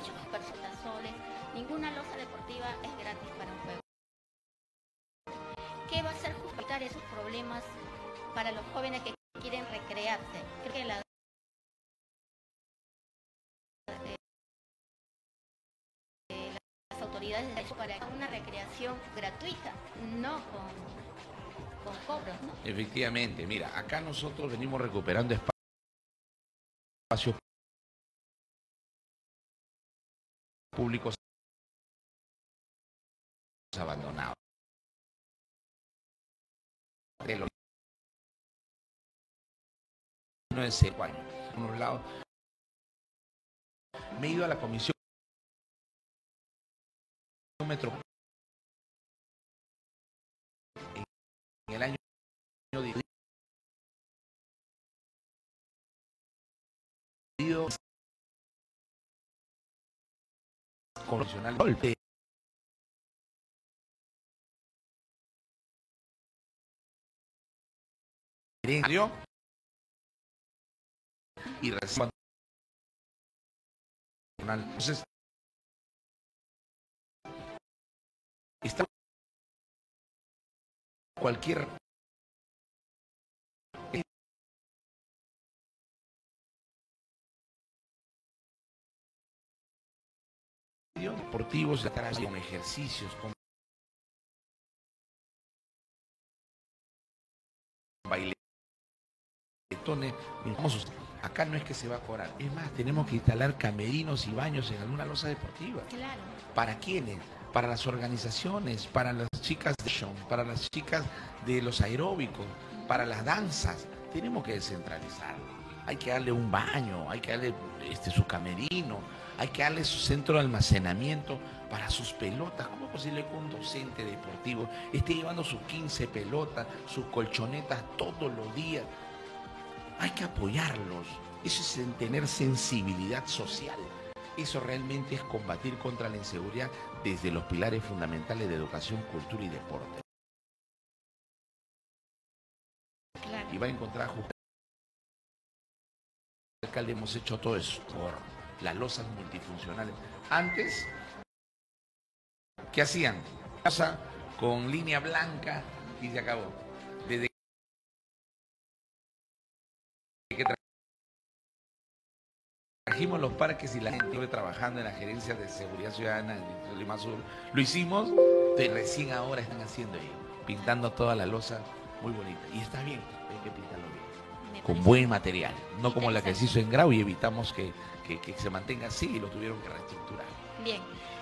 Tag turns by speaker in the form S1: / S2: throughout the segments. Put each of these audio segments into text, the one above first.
S1: muchos soles. Ninguna losa deportiva es gratis para un juego. ¿Qué va a hacer justificar esos problemas para los jóvenes que quieren recrearse? Creo que las autoridades de hecho para una recreación gratuita, no con cobros, ¿no?
S2: Efectivamente, mira, acá nosotros venimos recuperando espacios públicos abandonados. De los 5 años. Por un lado, me he ido a la Comisión Metropolitana en el año convencional golpe y recién entonces está cualquier deportivos con ejercicios con bailetones. Acá no es que se va a cobrar, es más, tenemos que instalar camerinos y baños en alguna losa deportiva.
S1: Claro.
S2: ¿Para quiénes? Para las organizaciones, para las chicas de show, para las chicas de los aeróbicos, para las danzas. Tenemos que descentralizarlo. Hay que darle un baño, hay que darle su camerino, hay que darle su centro de almacenamiento para sus pelotas. ¿Cómo es posible que un docente deportivo esté llevando sus 15 pelotas, sus colchonetas todos los días? Hay que apoyarlos. Eso es tener sensibilidad social. Eso realmente es combatir contra la inseguridad desde los pilares fundamentales de educación, cultura y deporte.
S1: Claro.
S2: Y va a encontrar alcalde, hemos hecho todo eso por las losas multifuncionales. Antes, ¿qué hacían? Losa con línea blanca y se acabó. Desde que trajimos los parques y la gente trabajando en la gerencia de seguridad ciudadana en Lima Sur, lo hicimos, de recién ahora están haciendo ello, pintando toda la losa muy bonita. Y está bien, hay que pintarlo bien, con buen material, no como la que se hizo en Grau y evitamos que se mantenga así y lo tuvieron que reestructurar.
S1: Bien,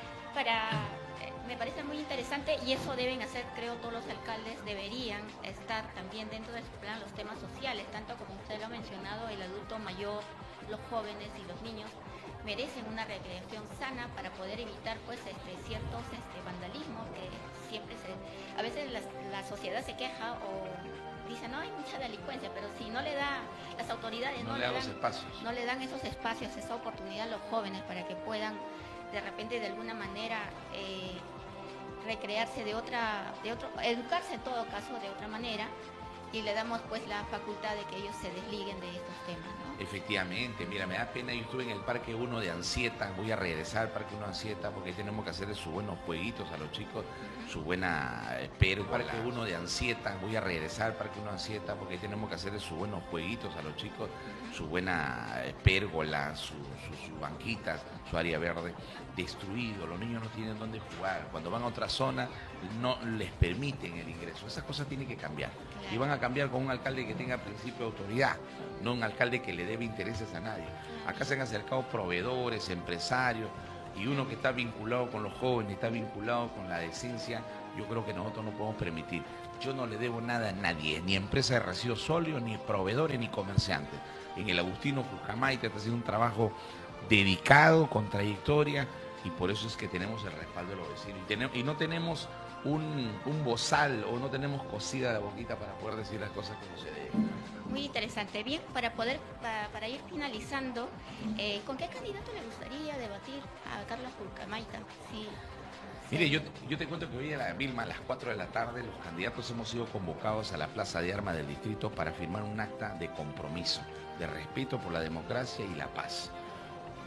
S1: me parece muy interesante y eso deben hacer, creo, todos los alcaldes deberían estar también dentro de su plan los temas sociales, tanto como usted lo ha mencionado, el adulto mayor, los jóvenes y los niños merecen una recreación sana para poder evitar pues ciertos vandalismos que siempre a veces la sociedad se queja o dice no hay mucha delincuencia, pero si no le da las autoridades no le dan esos espacios, esa oportunidad a los jóvenes para que puedan de repente de alguna manera recrearse educarse en todo caso de otra manera, y le damos pues la facultad de que ellos se desliguen de estos temas, ¿no?
S2: Efectivamente, mira, me da pena, yo estuve en el Parque 1 de Ansieta, voy a regresar al Parque 1 de Ansieta porque tenemos que hacerle sus buenos jueguitos a los chicos, su buena pérgola. Parque 1 de Ansieta, voy a regresar al Parque 1 de Ansieta porque tenemos que hacerle sus buenos jueguitos a los chicos, su buena pérgola, sus banquitas, su área verde, destruido, los niños no tienen dónde jugar, cuando van a otra zona no les permiten el ingreso, esas cosas tienen que cambiar, y van a cambiar con un alcalde que tenga principio de autoridad, no un alcalde que le debe intereses a nadie. Acá se han acercado proveedores, empresarios, y uno que está vinculado con los jóvenes, está vinculado con la decencia, yo creo que nosotros no podemos permitir. Yo no le debo nada a nadie, ni empresa de residuos sólidos, ni proveedores, ni comerciantes. En el Agustino Pucamaita está haciendo un trabajo dedicado, con trayectoria, y por eso es que tenemos el respaldo de los vecinos. Y no tenemos un bozal o no tenemos cosida de boquita para poder decir las cosas como se deben.
S1: Muy interesante. Bien, para ir finalizando, ¿con qué candidato le gustaría debatir a Carlos Pucamaita? Sí.
S2: Mire, yo te cuento que hoy Vilma, a las 4 de la tarde, los candidatos hemos sido convocados a la Plaza de Armas del Distrito para firmar un acta de compromiso, de respeto por la democracia y la paz.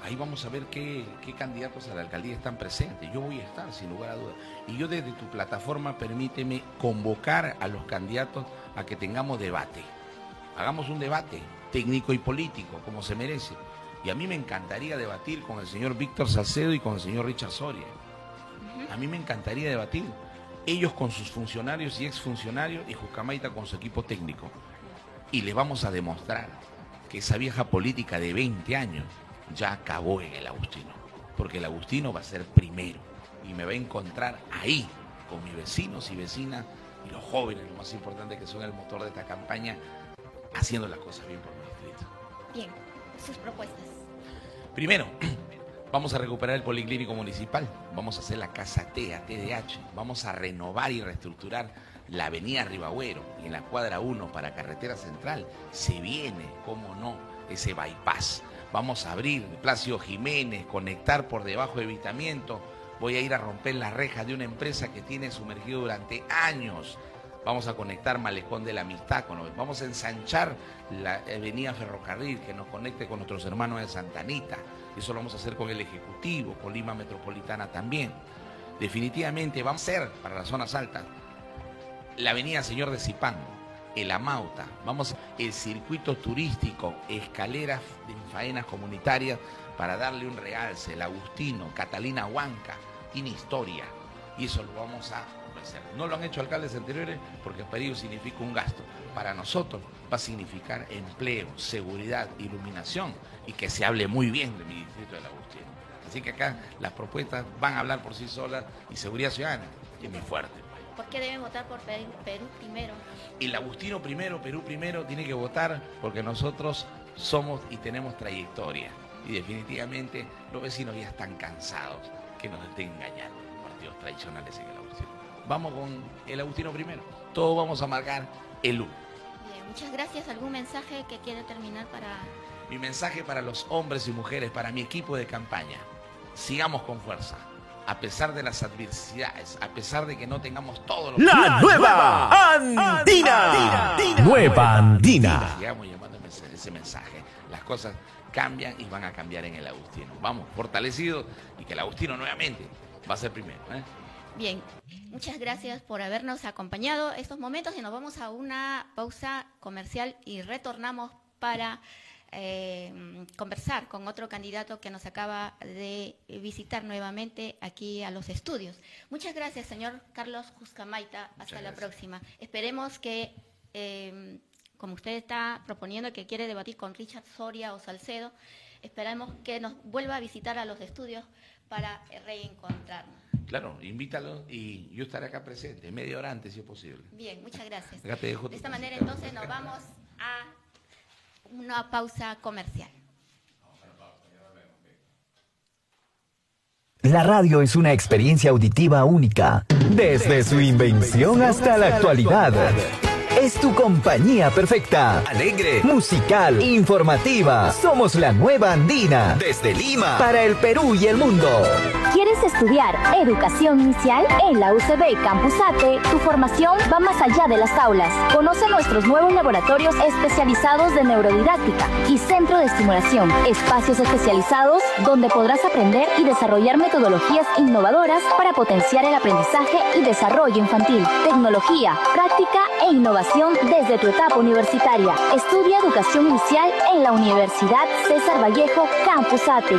S2: ahí vamos a ver qué candidatos a la alcaldía están presentes. Yo voy a estar, sin lugar a dudas. Y yo desde tu plataforma, permíteme convocar a los candidatos a que tengamos debate. Hagamos un debate técnico y político, como se merece. Y a mí me encantaría debatir con el señor Víctor Salcedo y con el señor Richard Soria. A mí me encantaría debatir. Ellos con sus funcionarios y exfuncionarios y Juscamaita con su equipo técnico. Y les vamos a demostrar que esa vieja política de 20 años ya acabó en el Agustino. Porque el Agustino va a ser primero. Y me va a encontrar ahí, con mis vecinos y vecinas, y los jóvenes, lo más importante que son el motor de esta campaña, haciendo las cosas bien por mi distrito.
S1: Bien, sus propuestas.
S2: Primero, vamos a recuperar el policlínico municipal, vamos a hacer la casa TDH, vamos a renovar y reestructurar la avenida Ribagüero y en la cuadra 1 para carretera central. Se viene, cómo no, ese bypass. Vamos a abrir Plácido Jiménez, conectar por debajo de Evitamiento. Voy a ir a romper las rejas de una empresa que tiene sumergido durante años. Vamos a conectar Malecón de la Amistad, vamos a ensanchar la avenida Ferrocarril que nos conecte con nuestros hermanos de Santa Anita. Eso lo vamos a hacer con el Ejecutivo, con Lima Metropolitana también. Definitivamente vamos a hacer para las zonas altas la avenida Señor de Zipán, el Amauta, vamos el circuito turístico, escaleras de faenas comunitarias para darle un realce, el Agustino, Catalina Huanca, tiene historia y eso lo vamos a hacer. No lo han hecho alcaldes anteriores porque para ellos significa un gasto. Para nosotros va a significar empleo, seguridad, iluminación y que se hable muy bien de mi distrito del Agustino. Así que acá las propuestas van a hablar por sí solas y seguridad ciudadana es muy fuerte.
S1: ¿Por qué deben votar por Perú primero?
S2: El Agustino primero, Perú primero, tiene que votar porque nosotros somos y tenemos trayectoria. Y definitivamente los vecinos ya están cansados que nos estén engañando los partidos tradicionales en el Agustino. Vamos con el Agustino primero. Todos vamos a marcar el 1.
S1: Bien, muchas gracias. ¿Algún mensaje que quiera terminar para...?
S2: Mi mensaje para los hombres y mujeres, para mi equipo de campaña. Sigamos con fuerza. A pesar de las adversidades, a pesar de que no tengamos todos los...
S3: ¡La nueva Andina! Nueva Andina.
S2: Sigamos llamando ese mensaje. Las cosas cambian y van a cambiar en el Agustino. Vamos, fortalecidos y que el Agustino nuevamente va a ser primero.
S1: Bien, muchas gracias por habernos acompañado estos momentos y nos vamos a una pausa comercial y retornamos para conversar con otro candidato que nos acaba de visitar nuevamente aquí a los estudios. Muchas gracias, señor Carlos Juscamaita. Hasta la próxima. Esperemos que, como usted está proponiendo que quiere debatir con Richard Soria o Salcedo, esperamos que nos vuelva a visitar a los estudios para reencontrarnos.
S2: Claro, invítalo y yo estaré acá presente, media hora antes si es posible.
S1: Bien, muchas gracias.
S2: Acá te dejo
S1: de esta manera entonces nos vamos a una pausa comercial.
S3: La radio es una experiencia auditiva única, desde su invención hasta la actualidad. Es tu compañía perfecta, alegre, musical, informativa. Somos la nueva Andina, desde Lima, para el Perú y el mundo.
S4: ¿Quieres estudiar educación inicial? En la UCB Campus Ate, tu formación va más allá de las aulas. Conoce nuestros nuevos laboratorios especializados de neurodidáctica y centro de estimulación. Espacios especializados donde podrás aprender y desarrollar metodologías innovadoras para potenciar el aprendizaje y desarrollo infantil. Tecnología, práctica e innovación desde tu etapa universitaria. Estudia educación inicial en la Universidad César Vallejo Campus Ate.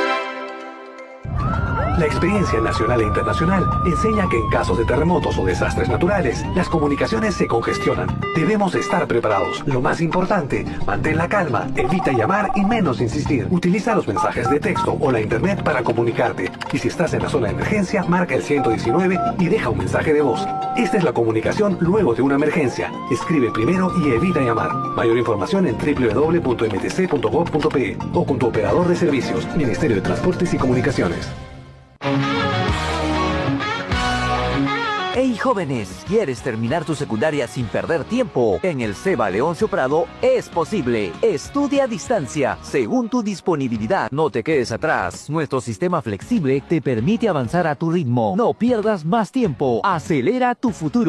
S5: La experiencia nacional e internacional enseña que en casos de terremotos o desastres naturales, las comunicaciones se congestionan. Debemos estar preparados. Lo más importante, mantén la calma, evita llamar y menos insistir. Utiliza los mensajes de texto o la internet para comunicarte. Y si estás en la zona de emergencia, marca el 119 y deja un mensaje de voz. Esta es la comunicación luego de una emergencia. Escribe primero y evita llamar. Mayor información en www.mtc.gov.pe o con tu operador de servicios, Ministerio de Transportes y Comunicaciones.
S6: Hey jóvenes, ¿quieres terminar tu secundaria sin perder tiempo? En el CEBA Leoncio Prado es posible. Estudia a distancia, según tu disponibilidad. No te quedes atrás. Nuestro sistema flexible te permite avanzar a tu ritmo. No pierdas más tiempo. Acelera tu futuro.